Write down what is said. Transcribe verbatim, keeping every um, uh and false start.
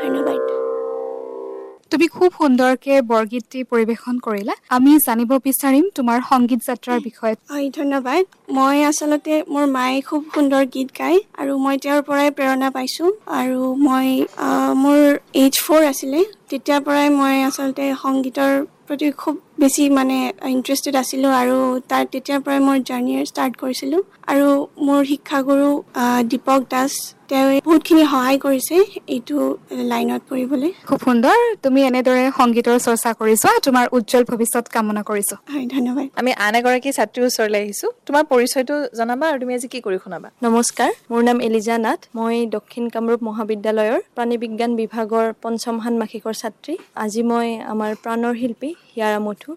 ধন্যবাদ। তুমি খুব সুন্দৰকে বৰগীতটি পৰিৱেশন কৰিলা। আমি জানিব বিচাৰিম তোমাৰ সংগীত যাত্ৰাৰ বিষয়ে। হয়, ধন্যবাদ। মই আচলতে মোৰ মায়ে খুব সুন্দৰ গীত গায় আৰু মই তেওঁৰ পৰাই প্ৰেৰণা পাইছোঁ। আৰু মই মোৰ এইজ ফ'ৰ আছিলে, তেতিয়াৰ পৰাই মই আচলতে সংগীতৰ প্ৰতি খুব বেছি মানে ইণ্টাৰেষ্টেড আছিলোঁ আৰু তাৰ তেতিয়াৰ পৰাই মোৰ জাৰ্ণি ষ্টাৰ্ট কৰিছিলোঁ। আৰু মোৰ শিক্ষাগুৰু দীপক দাস, তেওঁ বহুতখিনি সহায় কৰিছে এইটো লাইনত পৰিবলৈ। খুব সুন্দৰ। তুমি এনেদৰে সংগীতৰ চৰ্চা কৰিছা, তোমাৰ উজ্জ্বল ভৱিষ্যত কামনা কৰিছো। হয়, ধন্যবাদ। আমি আন এগৰাকী ছাত্ৰীৰ ওচৰলৈ আহিছোঁ। তোমাৰ পৰিচয়টো জনাবা আৰু তুমি আজি কি কৰি শুনাবা। নমস্কাৰ, মোৰ নাম এলিজা নাথ। মই দক্ষিণ কামৰূপ মহাবিদ্যালয়ৰ প্ৰাণী বিজ্ঞান বিভাগৰ পঞ্চম ষান্মাসিকৰ ছাত্ৰী। আজি মই আমাৰ প্ৰাণৰ শিল্পী হিয়াৰা মথু